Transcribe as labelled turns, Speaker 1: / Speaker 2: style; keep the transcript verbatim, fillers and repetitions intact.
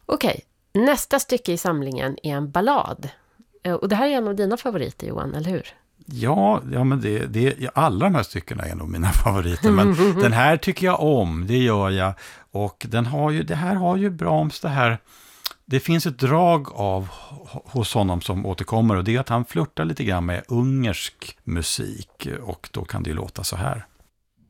Speaker 1: Okej, nästa stycke i samlingen är en ballad. Och det här är en av dina favoriter, Johan, eller hur?
Speaker 2: Ja, ja men det, det, alla de här styckena är nog mina favoriter. Men den här tycker jag om, det gör jag. Och den har ju, det här har ju Brahms det här... Det finns ett drag av hos honom som återkommer, och det är att han flörtar lite grann med ungersk musik, och då kan det ju låta så här.